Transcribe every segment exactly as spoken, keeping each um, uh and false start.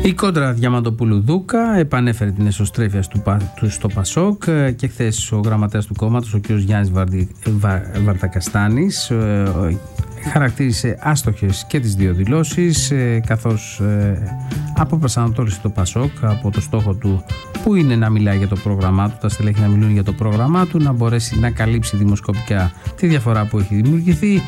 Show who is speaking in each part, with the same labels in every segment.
Speaker 1: Η κόντρα Διαμαντοπούλου-Δούκα επανέφερε την εσωστρέφεια στο Πασόκ και χθες ο γραμματέας του κόμματος, ο κ. Γιάννης Βαρδι... Βα... Βαρτακαστάνης, χαρακτήρισε άστοχες και τις δύο δηλώσεις, καθώς αποπροσανατόλισε το Πασόκ από το στόχο του, που είναι να μιλάει για το πρόγραμμά του, τα στελέχη να μιλούν για το πρόγραμμά του, να μπορέσει να καλύψει δημοσκοπικά τη διαφορά που έχει δημιουργηθεί.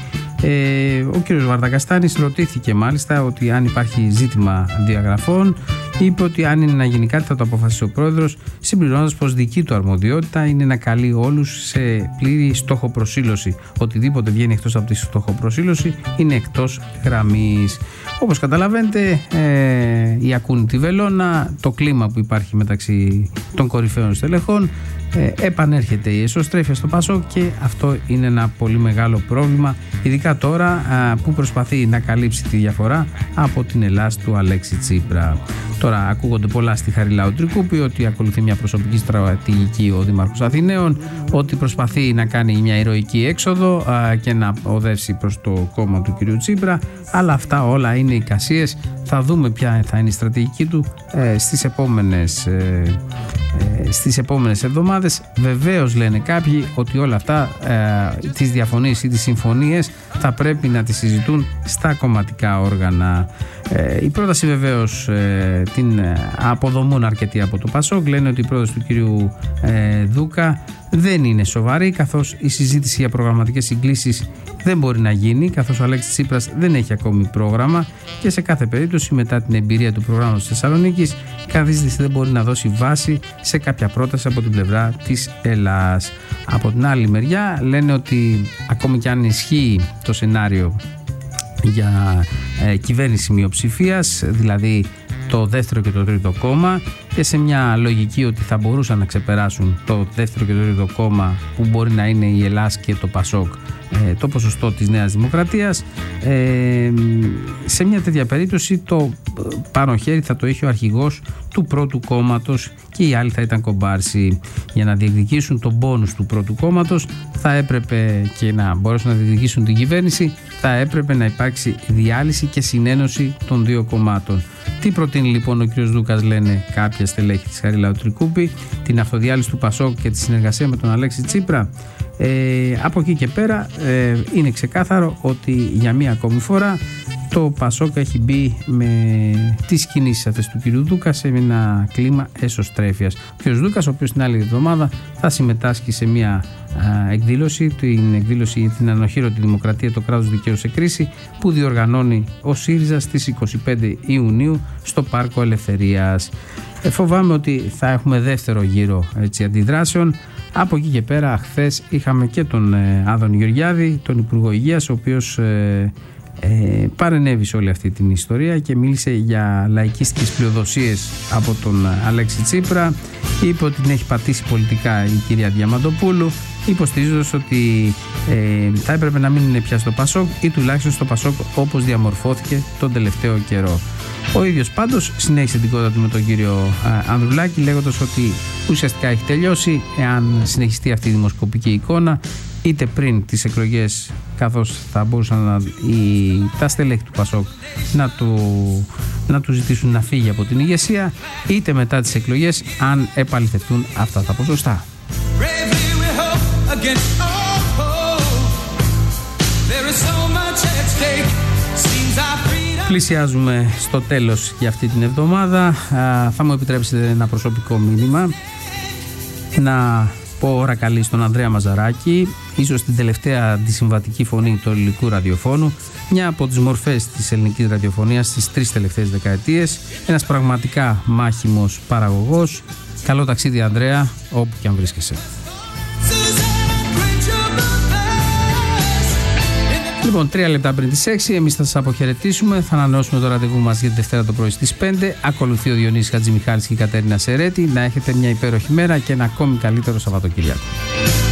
Speaker 1: Ε, ο κ. Βαρτακαστάνης ρωτήθηκε μάλιστα ότι αν υπάρχει ζήτημα διαγραφών, είπε ότι αν είναι να γίνει κάτι θα το αποφασίσει ο πρόεδρος, συμπληρώνοντας πως δική του αρμοδιότητα είναι να καλεί όλους σε πλήρη στόχοπροσήλωση. Οτιδήποτε βγαίνει εκτός από τη στόχοπροσήλωση είναι εκτός γραμμής. Όπως καταλαβαίνετε, ε, η ακούνητη βελόνα, το κλίμα που υπάρχει μεταξύ των κορυφαίων στελεχών, ε, επανέρχεται η εσωστρέφεια στο Πασόκ και αυτό είναι ένα πολύ μεγάλο πρόβλημα, ειδικά τώρα α, που προσπαθεί να καλύψει τη διαφορά από την Ελλάς του Αλέξη Τσίπρα. Τώρα ακούγονται πολλά στη Χαριλάου Τρικούπη ότι ακολουθεί μια προσωπική στρατηγική ο Δήμαρχος Αθηναίων, ότι προσπαθεί να κάνει μια ηρωική έξοδο α, και να οδεύσει προς το κόμμα του κ. Τσίπρα, αλλά αυτά όλα είναι εικασίες. Θα δούμε ποια θα είναι η στρατηγική του ε, στις επόμενες, ε, ε, στις επόμενες εβδομάδες. Βεβαίως λένε κάποιοι ότι όλα αυτά, ε, τις διαφωνίες ή τις συμφωνίες, θα πρέπει να τις συζητούν στα κομματικά όργανα. Ε, η πρόταση βεβαίως ε, την αποδομούν αρκετοί από το Πασόκ. Λένε ότι η πρόταση του κυρίου ε, Δούκα δεν είναι σοβαρή, καθώς η συζήτηση για προγραμματικές συγκλήσεις δεν μπορεί να γίνει, καθώς ο Αλέξης Τσίπρας δεν έχει ακόμη πρόγραμμα και σε κάθε περίπτωση μετά την εμπειρία του προγράμματος της Θεσσαλονίκης κανείς δεν μπορεί να δώσει βάση σε κάποια πρόταση από την πλευρά της Ελλάς. Από την άλλη μεριά λένε ότι ακόμη και αν ισχύει το σενάριο για ε, κυβέρνηση μειοψηφίας, δηλαδή το δεύτερο και το τρίτο κόμμα, και σε μια λογική ότι θα μπορούσαν να ξεπεράσουν το δεύτερο και το τρίτο κόμμα, που μπορεί να είναι η Ελλάς και το Πασόκ, ε, το ποσοστό της Νέας Δημοκρατίας, ε, σε μια τέτοια περίπτωση το πάνω χέρι θα το έχει ο αρχηγός του πρώτου κόμματος και οι άλλοι θα ήταν κομπάρσι. Για να διεκδικήσουν τον πόνους του πρώτου κόμματος θα έπρεπε, και να μπορέσουν να διεκδικήσουν την κυβέρνηση, θα έπρεπε να υπάρξει διάλυση και συνένωση των δύο κομμάτων. Τι προτείνει λοιπόν ο κ. Δούκας, λένε κάποια στελέχη της Χαριλάου Τρικούπη? Την αυτοδιάλυση του Πασόκ και τη συνεργασία με τον Αλέξη Τσίπρα. Ε, από εκεί και πέρα ε, είναι ξεκάθαρο ότι για μία ακόμη φορά το Πασόκ έχει μπει με τις κινήσεις αυτές του κ. Δούκα σε ένα κλίμα εσωστρέφειας. Ο κ. Δούκας, ο οποίος την άλλη εβδομάδα θα συμμετάσχει σε μια α, εκδήλωση, την εκδήλωση για την ανοχήρωτη δημοκρατία, το κράτος δικαίου σε κρίση, που διοργανώνει ο ΣΥΡΙΖΑ στις είκοσι πέντε Ιουνίου στο Πάρκο Ελευθερίας. Ε, φοβάμαι ότι θα έχουμε δεύτερο γύρο έτσι, αντιδράσεων. Από εκεί και πέρα, χθες είχαμε και τον ε, Άδωνη Γεωργιάδη, τον Υπουργό Υγείας, ο οποίος ε, ε, παρενέβη σε όλη αυτή την ιστορία και μίλησε για λαϊκίστικες πλειοδοσίες από τον Αλέξη Τσίπρα. Είπε ότι την έχει πατήσει πολιτικά η κυρία Διαμαντοπούλου, υποστηρίζοντας ότι ε, θα έπρεπε να μην είναι πια στο Πασόκ, ή τουλάχιστον στο Πασόκ όπως διαμορφώθηκε τον τελευταίο καιρό. Ο ίδιος πάντως συνέχισε την κόντρα του με τον κύριο α, Ανδρουλάκη, λέγοντας ότι ουσιαστικά έχει τελειώσει εάν συνεχιστεί αυτή η δημοσκοπική εικόνα, είτε πριν τις εκλογές, καθώς θα μπορούσαν να, οι, τα στελέχη του Πασόκ να του, να του ζητήσουν να φύγει από την ηγεσία, είτε μετά τις εκλογές αν επαληθευτούν αυτά τα ποσοστά. Πλησιάζουμε στο τέλος για αυτή την εβδομάδα. Α, θα μου επιτρέψετε ένα προσωπικό μήνυμα να πω ώρα καλή στον Ανδρέα Μαζαράκη, ίσως την τελευταία αντισυμβατική φωνή του ελληνικού ραδιοφώνου, μια από τις μορφές της ελληνικής ραδιοφωνίας στις τρεις τελευταίες δεκαετίες, ένας πραγματικά μάχημος παραγωγός. Καλό ταξίδι, Ανδρέα, όπου και αν βρίσκεσαι. Λοιπόν, τρία λεπτά πριν τις έξι, εμείς θα σας αποχαιρετήσουμε. Θα ανανεώσουμε το ραντεβού μας για τη Δευτέρα το πρωί στις πέντε. Ακολουθεί ο Διονύσης Χατζημιχάλης και η Κατέρινα Σερέτη. Να έχετε μια υπέροχη μέρα και ένα ακόμη καλύτερο Σαββατοκύριακο.